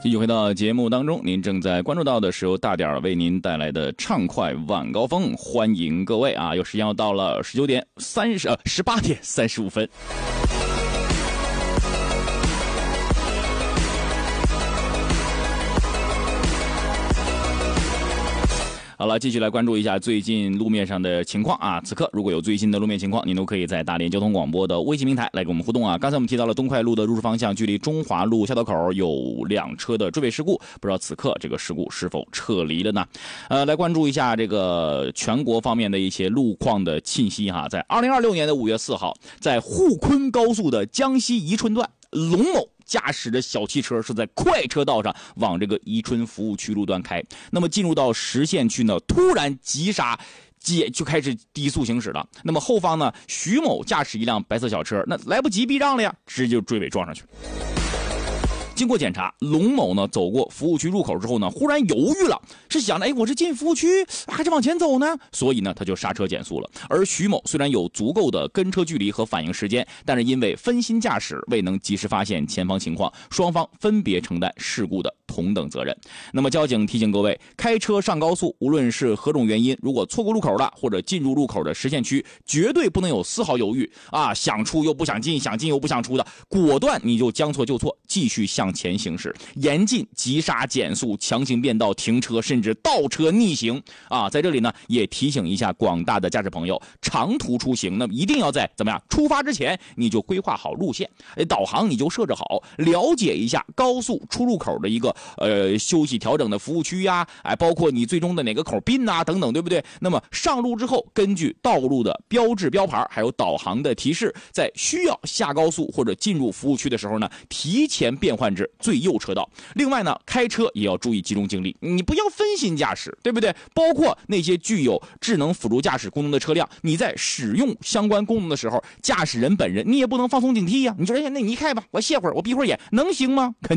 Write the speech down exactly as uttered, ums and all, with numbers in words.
继续回到节目当中，您正在关注到的是由大点儿为您带来的畅快晚高峰，欢迎各位啊！有时间要到了十九点三十呃十八点三十五分。好了，继续来关注一下最近路面上的情况啊！此刻如果有最新的路面情况，您都可以在大连交通广播的微信平台来跟我们互动啊！刚才我们提到了东快路的入出方向，距离中华路下道口有辆车的追尾事故，不知道此刻这个事故是否撤离了呢？呃，来关注一下这个全国方面的一些路况的信息哈。在二零二六年的五月四号，在沪昆高速的江西宜春段，龙某驾驶着小汽车是在快车道上往这个宜春服务区路段开，那么进入到实线区呢，突然急刹接就开始低速行驶了。那么后方呢，徐某驾驶一辆白色小车，那来不及避让了呀，直接就追尾撞上去了。经过检查，龙某呢走过服务区入口之后呢，忽然犹豫了，是想着，哎，我是进服务区还是往前走呢？所以呢，他就刹车减速了。而徐某虽然有足够的跟车距离和反应时间，但是因为分心驾驶，未能及时发现前方情况，双方分别承担事故的同等责任。那么交警提醒各位，开车上高速，无论是何种原因，如果错过路口了或者进入路口的实线区，绝对不能有丝毫犹豫啊，想出又不想进，想进又不想出的，果断你就将错就错，继续向前行驶，严禁急刹减速、强行变道、停车，甚至倒车逆行啊！在这里呢，也提醒一下广大的驾驶朋友，长途出行，那么一定要在怎么样出发之前，你就规划好路线，导航你就设置好，了解一下高速出入口的一个呃休息调整的服务区呀，哎，包括你最终的哪个口并啊等等，对不对？那么上路之后，根据道路的标志标牌还有导航的提示，在需要下高速或者进入服务区的时候呢，提前变换至最右车道。另外呢，开车也要注意集中精力，你不要分心驾驶，对不对？包括那些具有智能辅助驾驶功能的车辆，你在使用相关功能的时候，驾驶人本人你也不能放松警惕呀、啊。你说，哎呀，那你开吧，我歇会儿，我闭会儿眼，能行吗？